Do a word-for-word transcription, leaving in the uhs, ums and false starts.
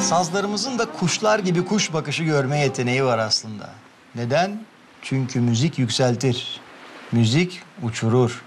Sazlarımızın da kuşlar gibi kuş bakışı görme yeteneği var aslında. Neden? Çünkü müzik yükseltir. Müzik uçurur.